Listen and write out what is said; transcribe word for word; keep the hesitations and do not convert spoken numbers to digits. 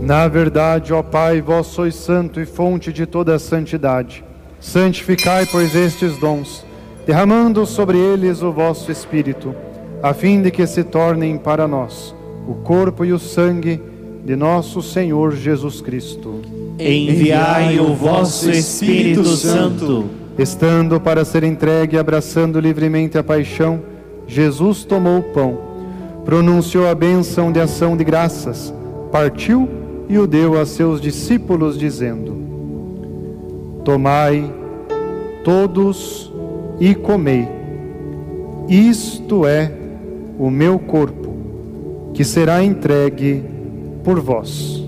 Na verdade, ó Pai, vós sois santo e fonte de toda a santidade. Santificai, pois, estes dons, derramando sobre eles o vosso Espírito, a fim de que se tornem para nós o corpo e o sangue de nosso Senhor Jesus Cristo. Enviai o vosso Espírito Santo. Estando para ser entregue e abraçando livremente a paixão, Jesus tomou o pão, pronunciou a bênção de ação de graças, partiu e o deu a seus discípulos, dizendo: Tomai todos e comei. Isto é o meu corpo, que será entregue por vós.